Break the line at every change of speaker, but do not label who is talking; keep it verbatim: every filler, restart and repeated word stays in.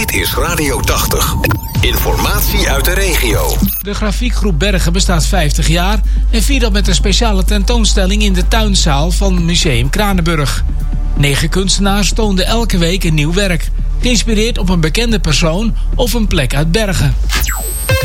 Dit is Radio tachtig. Informatie uit de regio.
De grafiekgroep Bergen bestaat vijftig jaar en viert dat met een speciale tentoonstelling in de tuinzaal van Museum Kranenburg. Negen kunstenaars toonden elke week een nieuw werk, geïnspireerd op een bekende persoon of een plek uit Bergen.